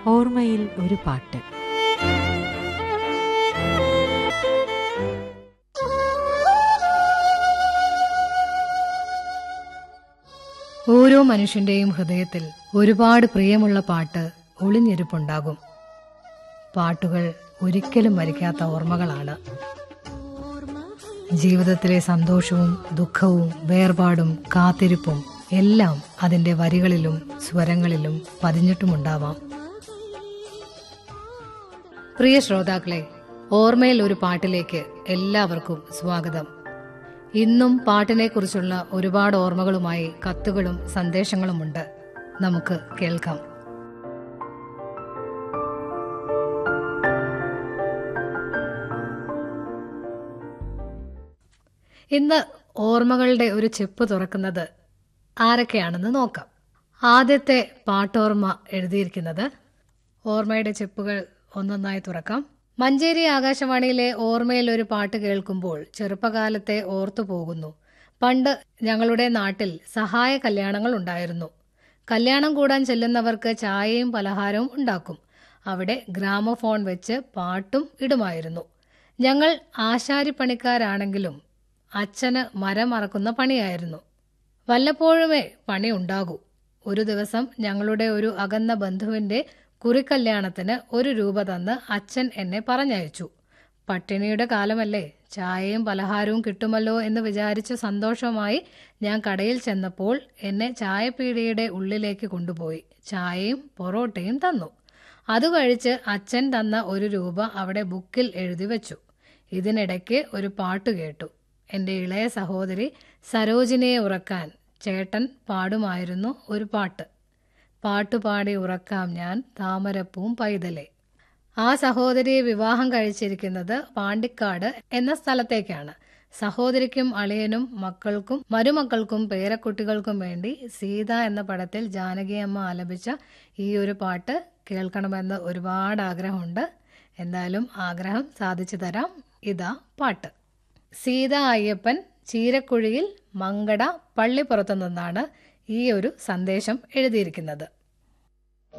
ഓർമ്മയിൽ ഒരു പാട്ട്. ഓരോ മനുഷ്യന്റെയും ഹൃദയത്തിൽ ഒരുപാട് പ്രിയമുള്ള പാട്ട് ഒളിഞ്ഞിരിപ്പുണ്ടാകും. പാട്ടുകൾ ഒരിക്കലും മരിക്കാത്ത ഓർമ്മകളാണ്. ജീവിതത്തിലെ സന്തോഷവും ദുഃഖവും വേർപാടും കാത്തിരിപ്പും എല്ലാം അതിന്റെ വരികളിലും സ്വരങ്ങളിലും പതിഞ്ഞിട്ടുമുണ്ടാവാം. പ്രിയ ശ്രോതാക്കളെ, ഓർമ്മയിൽ ഒരു പാട്ടിലേക്ക് എല്ലാവർക്കും സ്വാഗതം. ഇന്നും പാട്ടിനെ കുറിച്ചുള്ള ഒരുപാട് ഓർമ്മകളുമായി കത്തുകളും സന്ദേശങ്ങളുമുണ്ട്. നമുക്ക് കേൾക്കാം. ഇന്ന് ഓർമ്മകളുടെ ഒരു ചെപ്പ് തുറക്കുന്നത് ആരൊക്കെയാണെന്ന് നോക്കാം. ആദ്യത്തെ പാട്ടോർമ്മ എഴുതിയിരിക്കുന്നത്, ഓർമ്മയുടെ ചെപ്പുകൾ ഒന്നൊന്നായി തുറക്കാം. മഞ്ചേരി ആകാശവാണിയിലെ ഓർമ്മയിൽ ഒരു പാട്ട് കേൾക്കുമ്പോൾ ചെറുപ്പകാലത്തെ ഓർത്തു പോകുന്നു. പണ്ട് ഞങ്ങളുടെ നാട്ടിൽ സഹായ കല്യാണങ്ങൾ ഉണ്ടായിരുന്നു. കല്യാണം കൂടാൻ ചെല്ലുന്നവർക്ക് ചായയും പലഹാരവും ഉണ്ടാക്കും. അവിടെ ഗ്രാമഫോൺ വെച്ച് പാട്ടും ഇടുമായിരുന്നു. ഞങ്ങൾ ആശാരിപ്പണിക്കാരാണെങ്കിലും അച്ഛന് മരം അറക്കുന്ന പണിയായിരുന്നു. വല്ലപ്പോഴുമേ പണി ഉണ്ടാകൂ. ഒരു ദിവസം ഞങ്ങളുടെ ഒരു അകന്ന ബന്ധുവിന്റെ കുറിക്കല്യാണത്തിന് 1 രൂപ തന്ന് അച്ഛൻ എന്നെ പറഞ്ഞയച്ചു. പട്ടിണിയുടെ കാലമല്ലേ, ചായയും പലഹാരവും കിട്ടുമല്ലോ എന്ന് വിചാരിച്ച സന്തോഷമായി ഞാൻ കടയിൽ ചെന്നപ്പോൾ എന്നെ ചായപ്പീടിയുടെ ഉള്ളിലേക്ക് കൊണ്ടുപോയി ചായയും പൊറോട്ടയും തന്നു. അത് കഴിച്ച് അച്ഛൻ തന്ന 1 രൂപ അവിടെ ബുക്കിൽ എഴുതി വെച്ചു. ഇതിനിടയ്ക്ക് ഒരു പാട്ട് കേട്ടു. എൻ്റെ ഇളയ സഹോദരി സരോജിനിയെ ഉറക്കാൻ ചേട്ടൻ പാടുമായിരുന്നു ഒരു പാട്ട്. പാട്ടുപാടി ഉറക്കാം ഞാൻ താമരപ്പൂം പൈതലേ. ആ സഹോദരിയെ വിവാഹം കഴിച്ചിരിക്കുന്നത് പാണ്ടിക്കാട് എന്ന സ്ഥലത്തേക്കാണ്. സഹോദരിക്കും അളിയനും മക്കൾക്കും മരുമക്കൾക്കും പേരക്കുട്ടികൾക്കും വേണ്ടി സീത എന്ന പടത്തിൽ ജാനകിയമ്മ ആലപിച്ച ഈ ഒരു പാട്ട് കേൾക്കണമെന്ന് ഒരുപാട് ആഗ്രഹമുണ്ട്. എന്തായാലും ആഗ്രഹം സാധിച്ചു തരാം. ഇതാ പാട്ട്. സീത അയ്യപ്പൻ, ചീരക്കുഴിയിൽ, മങ്കട, പള്ളിപ്പുറത്തു നിന്നാണ് ഈ ഒരു സന്ദേശം എഴുതിയിരിക്കുന്നത്.